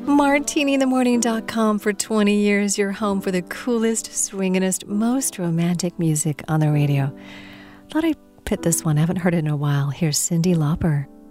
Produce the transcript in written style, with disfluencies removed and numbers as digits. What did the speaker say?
MartiniInTheMorning.com for 20 years, your home for the coolest, swingingest, most romantic music on the radio. Thought I'd put this one. I haven't heard it in a while. Here's Cyndi Lauper.